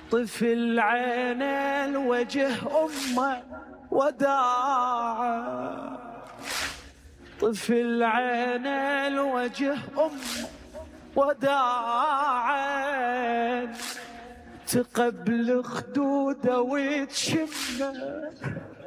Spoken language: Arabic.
طفل عين الوجه أمه وداعا، طفل عين الوجه أمه وداعا، تقبل خدوده وتشمه